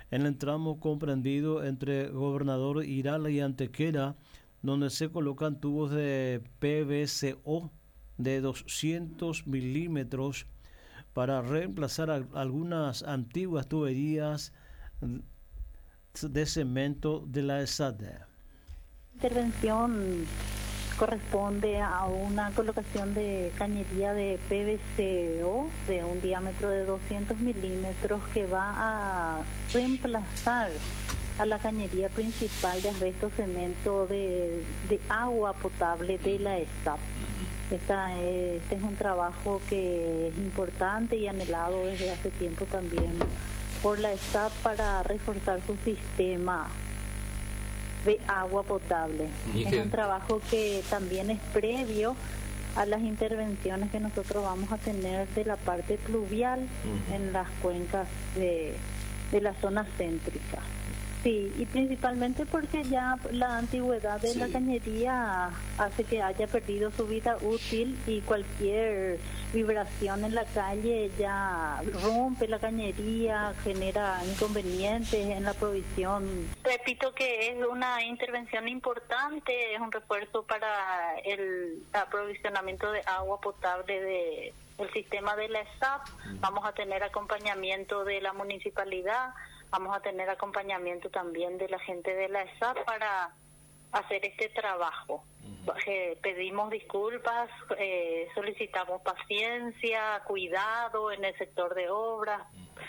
en el tramo comprendido entre Gobernador Irala y Antequera, donde se colocan tubos de PVCO de 200 milímetros para reemplazar algunas antiguas tuberías de cemento de la ESADE. Intervención corresponde a una colocación de cañería de PVCO de un diámetro de 200 milímetros que va a reemplazar a la cañería principal de asbesto cemento de agua potable de la ESAP. Este es un trabajo que es importante y anhelado desde hace tiempo también por la ESAP para reforzar su sistema de agua potable. Es un trabajo que también es previo a las intervenciones que nosotros vamos a tener de la parte pluvial en las cuencas de la zona céntrica. Sí, y principalmente porque ya la antigüedad de la cañería hace que haya perdido su vida útil y cualquier vibración en la calle ya rompe la cañería, genera inconvenientes en la provisión. Repito que es una intervención importante, es un refuerzo para el aprovisionamiento de agua potable del sistema de la ESAP. Vamos a tener acompañamiento de la municipalidad. Vamos a tener acompañamiento también de la gente de la ESAP para hacer este trabajo. Pedimos disculpas, solicitamos paciencia, cuidado en el sector de obras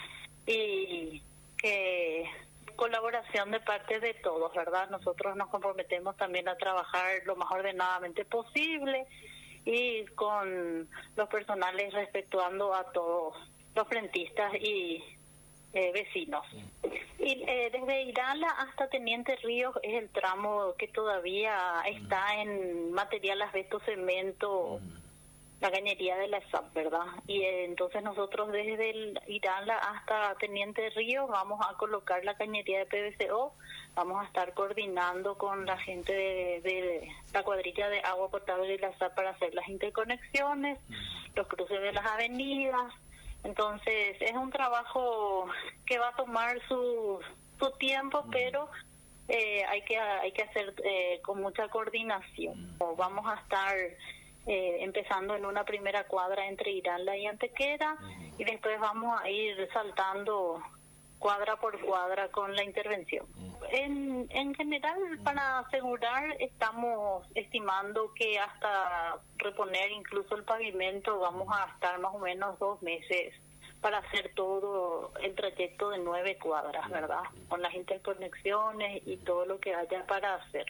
y que colaboración de parte de todos, ¿verdad? Nosotros nos comprometemos también a trabajar lo más ordenadamente posible y con los personales respetuando a todos los frentistas y vecinos. Y desde Irala hasta Teniente Ríos es el tramo que todavía está en material asbesto cemento, la cañería de la ESAP, ¿verdad? Y entonces nosotros desde el Irala hasta Teniente Ríos vamos a colocar la cañería de PVCO, vamos a estar coordinando con la gente de la cuadrilla de agua potable de la ESAP para hacer las interconexiones, los cruces de las avenidas. Entonces es un trabajo que va a tomar su tiempo, pero hay que hacer con mucha coordinación. Vamos a estar empezando en una primera cuadra entre Irala y Antequera y después vamos a ir saltando cuadra por cuadra con la intervención. En general, para asegurar, estamos estimando que hasta reponer incluso el pavimento vamos a estar más o menos 2 meses para hacer todo el trayecto de 9 cuadras, ¿verdad? Con las interconexiones y todo lo que haya para hacer.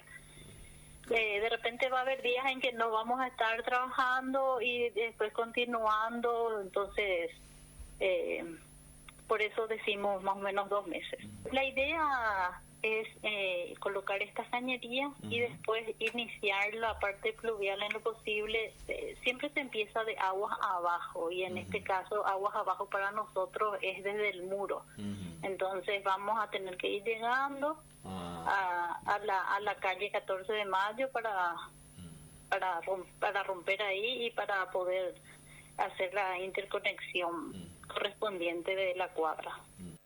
De repente va a haber días en que no vamos a estar trabajando y después continuando, entonces por eso decimos más o menos 2 meses. La idea es colocar estas cañerías y después iniciar la parte pluvial en lo posible. Siempre se empieza de aguas abajo y en este caso aguas abajo para nosotros es desde el muro. Entonces vamos a tener que ir llegando a la calle 14 de Mayo para romper ahí y para poder hacer la interconexión correspondiente de la cuadra.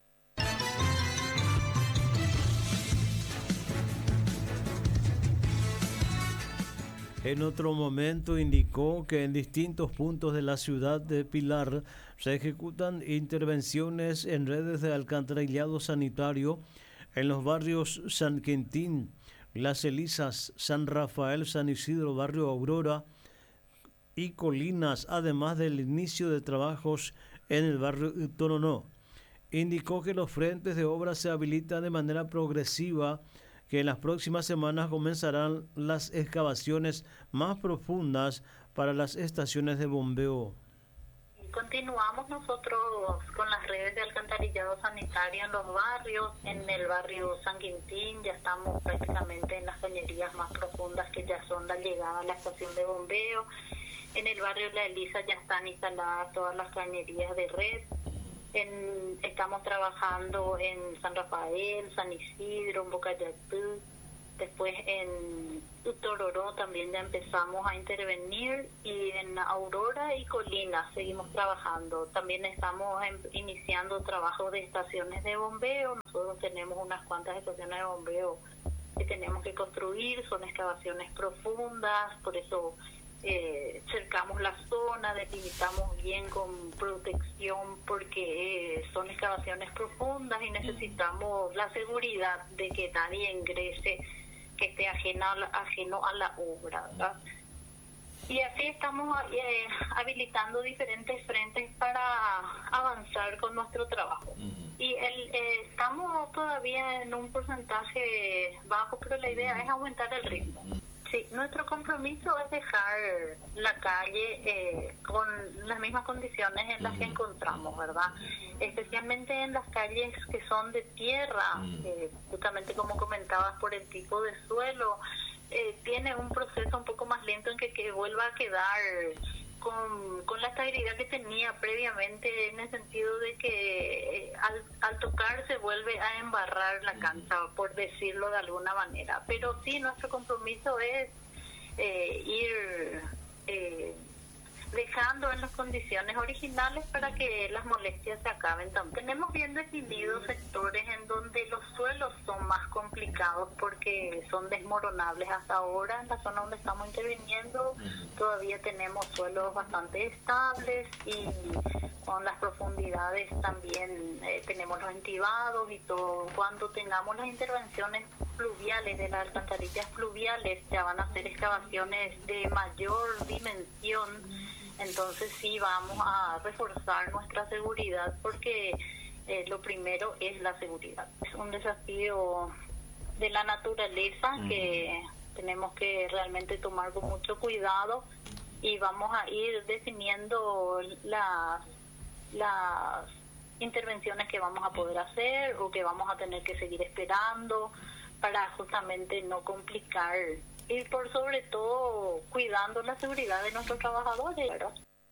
En otro momento indicó que en distintos puntos de la ciudad de Pilar se ejecutan intervenciones en redes de alcantarillado sanitario en los barrios San Quintín, Las Elisas, San Rafael, San Isidro, Barrio Aurora y Colinas, además del inicio de trabajos en el barrio Toronó. Indicó que los frentes de obra se habilitan de manera progresiva, que en las próximas semanas comenzarán las excavaciones más profundas para las estaciones de bombeo. Continuamos nosotros con las redes de alcantarillado sanitario en los barrios. En el barrio San Quintín ya estamos prácticamente en las cañerías más profundas, que ya son la llegada a la estación de bombeo. En el barrio La Elisa ya están instaladas todas las cañerías de red. Estamos trabajando en San Rafael, San Isidro, en Bocayatú, Después en Tororó también ya empezamos a intervenir, y en Aurora y Colina seguimos trabajando. También estamos iniciando trabajos de estaciones de bombeo. Nosotros tenemos unas cuantas estaciones de bombeo que tenemos que construir, son excavaciones profundas, por eso cercamos la zona, delimitamos bien con protección, porque son excavaciones profundas y necesitamos la seguridad de que nadie ingrese que esté ajeno a la obra, ¿verdad? Y así estamos habilitando diferentes frentes para avanzar con nuestro trabajo. Y estamos todavía en un porcentaje bajo, pero la idea es aumentar el ritmo. Sí, nuestro compromiso es dejar la calle con las mismas condiciones en las que encontramos, ¿verdad? Especialmente en las calles que son de tierra, justamente como comentabas, por el tipo de suelo, tiene un proceso un poco más lento en que vuelva a quedar con la estabilidad que tenía previamente, en el sentido de que al tocar se vuelve a embarrar la cancha, por decirlo de alguna manera. Pero sí, nuestro compromiso es ir dejando en las condiciones originales para que las molestias se acaben también. Tenemos bien definidos sectores en donde los suelos son más complicados porque son desmoronables. Hasta ahora, en la zona donde estamos interviniendo, todavía tenemos suelos bastante estables, y con las profundidades también tenemos los entibados y todo. Cuando tengamos las intervenciones fluviales, de las alcantarillas fluviales, ya van a ser excavaciones de mayor dimensión. Entonces sí vamos a reforzar nuestra seguridad, porque lo primero es la seguridad. Es un desafío de la naturaleza que tenemos que realmente tomar con mucho cuidado, y vamos a ir definiendo las intervenciones que vamos a poder hacer o que vamos a tener que seguir esperando, para justamente no complicar, y por sobre todo cuidando la seguridad de nuestros trabajadores, ¿verdad?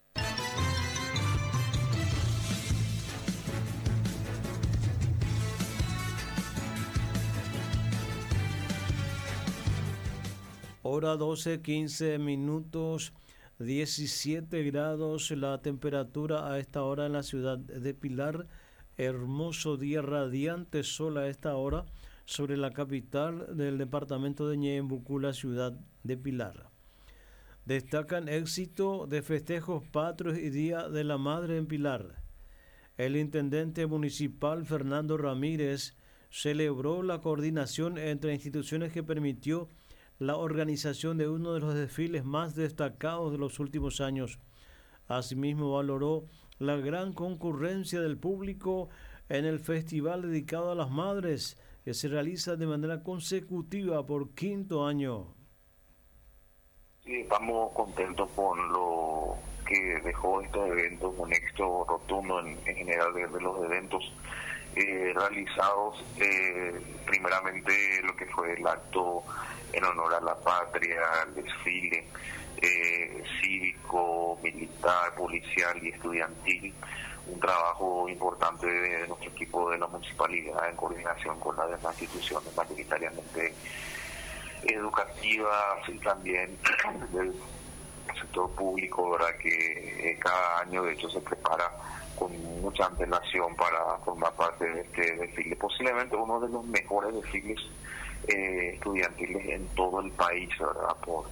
Hora 12:15, 17 grados la temperatura a esta hora en la ciudad de Pilar. Hermoso día, radiante sol a esta hora sobre la capital del departamento de Ñeembucú, la ciudad de Pilar. Destacan éxito de festejos patrios y Día de la Madre en Pilar. El intendente municipal Fernando Ramírez celebró la coordinación entre instituciones que permitió la organización de uno de los desfiles más destacados de los últimos años. Asimismo, valoró la gran concurrencia del público en el festival dedicado a las madres, que se realiza de manera consecutiva por 5º año. Sí, estamos contentos con lo que dejó este evento, un éxito rotundo en general de los eventos realizados. Primeramente lo que fue el acto en honor a la patria, el desfile cívico, militar, policial y estudiantil. Un trabajo importante de nuestro equipo de la municipalidad en coordinación con las demás instituciones, mayoritariamente educativas, y también del sector público, ¿verdad? Que cada año de hecho se prepara con mucha antelación para formar parte de este desfile, posiblemente uno de los mejores desfiles estudiantiles en todo el país, ¿verdad? Por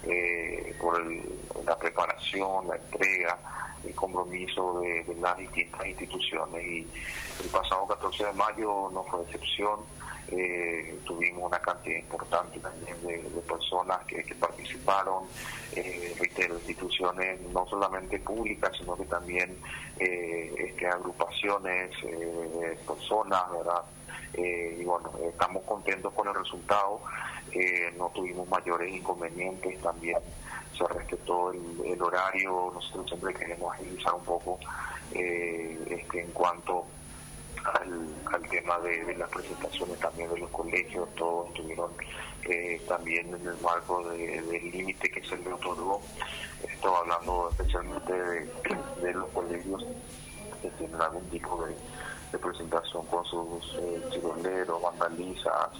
la preparación, la entrega, el compromiso de las distintas instituciones. Y el pasado 14 de mayo no fue excepción. Tuvimos una cantidad importante también de personas que participaron, reitero, instituciones no solamente públicas, sino que también agrupaciones, personas, ¿verdad? Y bueno, estamos contentos con el resultado. No tuvimos mayores inconvenientes, también se respetó el horario. Nosotros siempre queremos agilizar un poco en cuanto al tema de las presentaciones también de los colegios. Todos estuvieron también en el marco del límite que se le otorgó. Estoy hablando especialmente de los colegios que tienen algún tipo de presentación con sus chiroleros, vandalizas,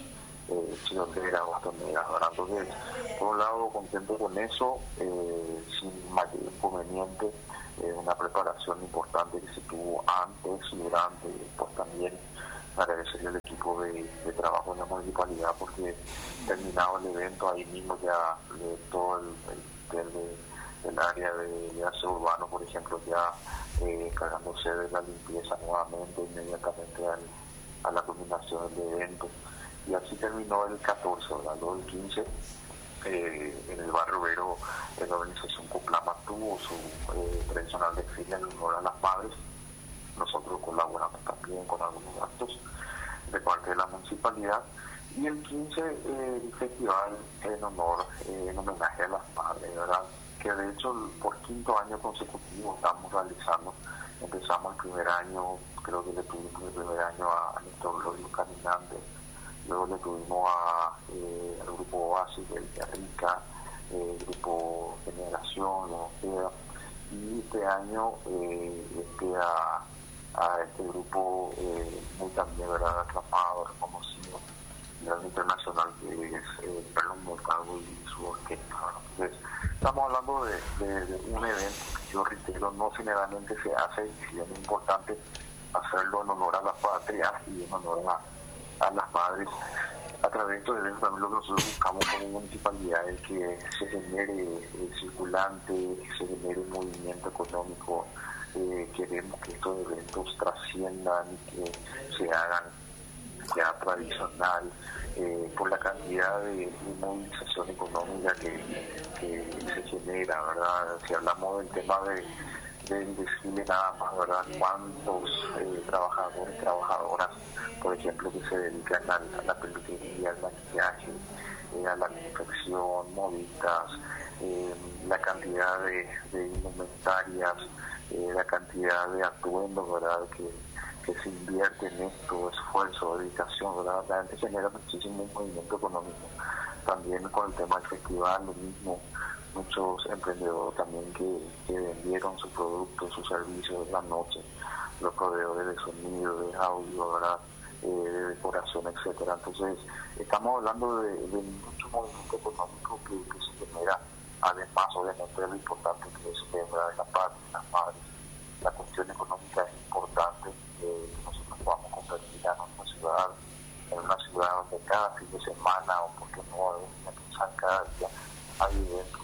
chilonderas, bastoneras, ¿verdad? Entonces, por un lado, contento con eso, sin mayor inconveniente, una preparación importante que se tuvo antes y durante, y después también agradecerle al equipo de trabajo en la municipalidad, porque terminado el evento, ahí mismo ya todo el área de aseo urbano, por ejemplo, ya cargándose de la limpieza nuevamente, inmediatamente a la culminación del evento. Y así terminó el 14, ¿verdad? Luego el 15, en el barrio Vero, la organización Coplama tuvo su tradicional desfile en honor a las madres. Nosotros colaboramos también con algunos actos de parte de la municipalidad. Y el 15, el festival en homenaje a las madres, ¿verdad? Que de hecho por quinto año consecutivo estamos realizando. Empezamos el primer año, creo que le tuvimos el primer año a Néstor Glorio Caminante, luego le tuvimos al grupo Oasis de Villarrica, el grupo Generación, y este año a este grupo muy también, ¿verdad?, aclamado, reconocido a nivel internacional, que es Perlo Mercado y su orquesta. Entonces, estamos hablando de un evento que yo reitero, no generalmente se hace, y es muy importante hacerlo en honor a la patria y en honor a las madres. A través de estos eventos también lo que nosotros buscamos como municipalidad es que se genere circulante, que se genere movimiento económico. Queremos que estos eventos trasciendan y que se hagan ya tradicional, por la cantidad de movilización económica que se genera, ¿verdad? Si hablamos del tema del desfile nada más, ¿verdad? ¿Cuántos trabajadores, trabajadoras, por ejemplo, que se dedican a la peluquería, al maquillaje, a la confección, modistas, la cantidad de indumentarias, la cantidad de atuendos, ¿verdad?, que se invierte en esto, esfuerzo, dedicación, ¿verdad? La gente genera muchísimo movimiento económico. También con el tema del festival, lo mismo, muchos emprendedores también que vendieron sus productos, sus servicios de la noche, los proveedores de sonido, de audio, ¿verdad?, de decoración, etcétera. Entonces, estamos hablando de mucho movimiento económico que se genera, además, obviamente, de lo importante que es el tema de la paz, las madres. La cuestión económica es importante, que nosotros podamos convertir a nuestra ciudad en una ciudad donde cada fin de semana, o porque no, pensar cada día, hay eventos